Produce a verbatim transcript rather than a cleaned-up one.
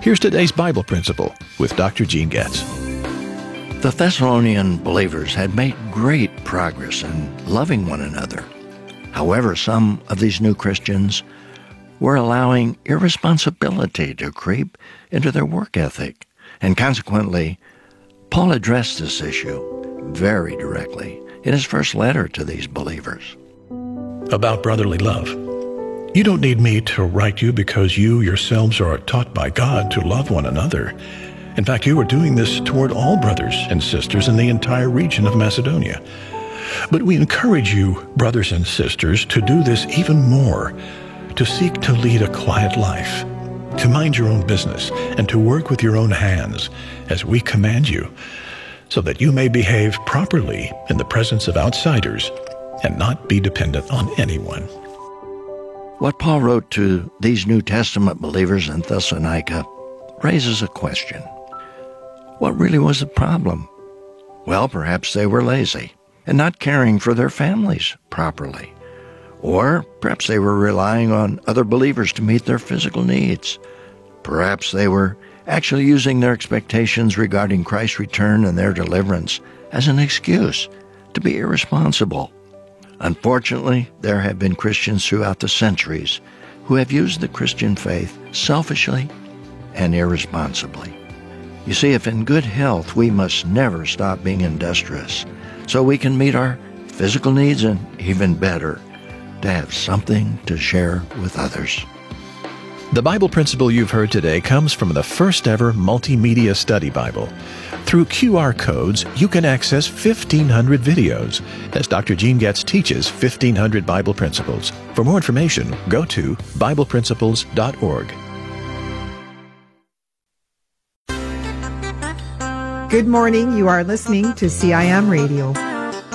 Here's today's Bible principle with Doctor Gene Getz. The Thessalonian believers had made great progress in loving one another. However, some of these new Christians were allowing irresponsibility to creep into their work ethic, and consequently, Paul addressed this issue very directly in his first letter to these believers. About brotherly love. You don't need me to write you because you yourselves are taught by God to love one another. In fact, you are doing this toward all brothers and sisters in the entire region of Macedonia. But we encourage you, brothers and sisters, to do this even more, to seek to lead a quiet life, to mind your own business, and to work with your own hands, as we command you, so that you may behave properly in the presence of outsiders and not be dependent on anyone. What Paul wrote to these New Testament believers in Thessalonica raises a question. What really was the problem? Well, perhaps they were lazy and not caring for their families properly. Or perhaps they were relying on other believers to meet their physical needs. Perhaps they were actually using their expectations regarding Christ's return and their deliverance as an excuse to be irresponsible. Unfortunately, there have been Christians throughout the centuries who have used the Christian faith selfishly and irresponsibly. You see, if in good health, we must never stop being industrious so we can meet our physical needs and, even better, to have something to share with others. The Bible principle you've heard today comes from the first ever multimedia study Bible. Through Q R codes, you can access fifteen hundred videos as Doctor Gene Getz teaches fifteen hundred Bible principles. For more information, go to Bible Principles dot org. Good morning. You are listening to C I M Radio.